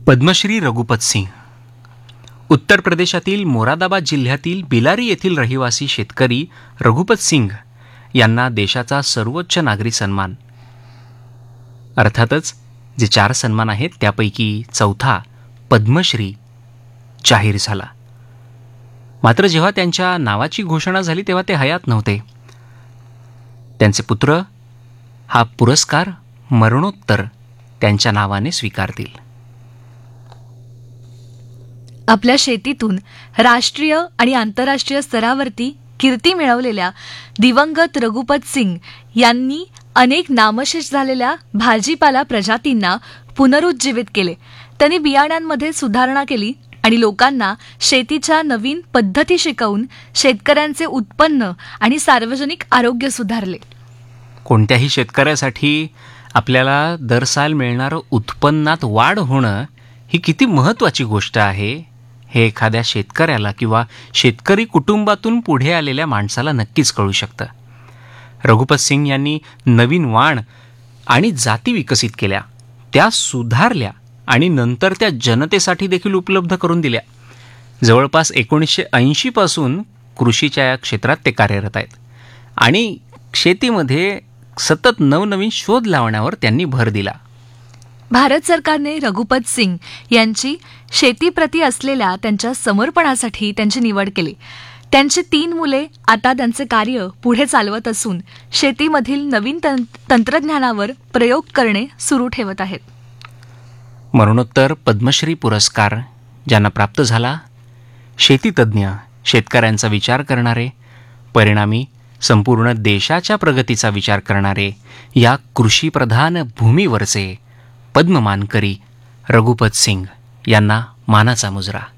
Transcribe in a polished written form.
पद्मश्री रघुपत सिंग उत्तर प्रदेशातील मोरादाबाद जिल्ह्यातील बिलारी येथील रहिवासी शेतकरी रघुपत सिंग यांना देशाचा सर्वोच्च नागरी सन्मान अर्थातच जे 4 सन्मान आहेत त्यापैकी चौथा पद्मश्री जाहीर झाला. मात्र जेव्हा त्यांच्या नावाची घोषणा झाली तेव्हा ते हयात नव्हते. त्यांचे पुत्र हा पुरस्कार मरणोत्तर त्यांच्या नावाने स्वीकारतील. आपल्या शेतीतून राष्ट्रीय आणि आंतरराष्ट्रीय स्तरावरती कीर्ती मिळवलेल्या दिवंगत रघुपत सिंग यांनी अनेक नामशेष झालेल्या भाजीपाला प्रजातींना पुनरुज्जीवित केले. त्यांनी बियाण्यांमध्ये सुधारणा केली आणि लोकांना शेतीच्या नवीन पद्धती शिकवून शेतकऱ्यांचे उत्पन्न आणि सार्वजनिक आरोग्य सुधारले. कोणत्याही शेतकऱ्यासाठी आपल्याला दर साल मिळणारं उत्पन्नात वाढ होणं ही किती महत्त्वाची गोष्ट आहे हे एखाद्या शेतकऱ्याला किंवा शेतकरी कुटुंबातून पुढे आलेल्या माणसाला नक्कीच कळू शकतं. रघुपत सिंग यांनी नवीन वाण आणि जाती विकसित केल्या, त्या सुधारल्या आणि नंतर त्या जनतेसाठी देखील उपलब्ध करून दिल्या. जवळपास 1980 पासून कृषीच्या या क्षेत्रात ते कार्यरत आहेत आणि शेतीमध्ये सतत नवनवीन शोध लावण्यावर त्यांनी भर दिला. भारत सरकारने रघुपत सिंग यांची शेतीप्रती असलेल्या त्यांच्या समर्पणासाठी त्यांची निवड केली. त्यांची 3 मुले आता त्यांचे कार्य पुढे चालवत असून शेतीमधील नवीन तंत्रज्ञानावर प्रयोग करणे सुरू ठेवत आहेत. मरणोत्तर पद्मश्री पुरस्कार ज्यांना प्राप्त झाला, शेतीतज्ञ, शेतकऱ्यांचा विचार करणारे, परिणामी संपूर्ण देशाच्या प्रगतीचा विचार करणारे, या कृषीप्रधान भूमीवरचे पद्ममानकरी रघुपत सिंग यांना मानाचा मुजरा.